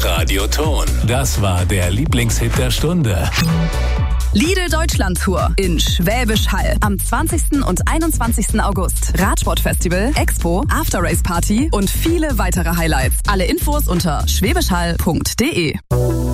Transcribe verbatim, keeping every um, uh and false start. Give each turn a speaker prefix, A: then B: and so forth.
A: Radioton. Das war der Lieblingshit der Stunde.
B: Lidl Deutschland Tour in Schwäbisch Hall am zwanzigsten und einundzwanzigsten August. Radsportfestival, Expo, After-Race-Party und viele weitere Highlights. Alle Infos unter schwäbischhall punkt de.